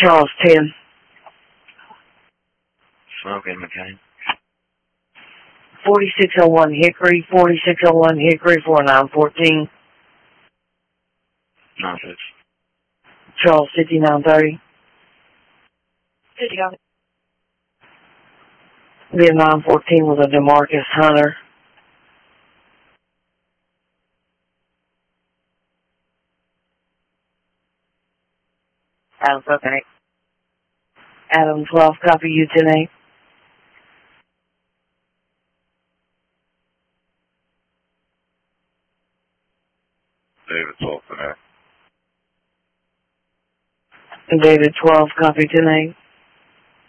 Charles 10. Smoking, McCain. 4601 Hickory, 4601 Hickory, 4914. 96. Charles 5930. 50 copy. Vietnam 14 with a DeMarcus Hunter. Adam 12, Adam 12, copy you 10-8. David 12, David 12, copy 10-8.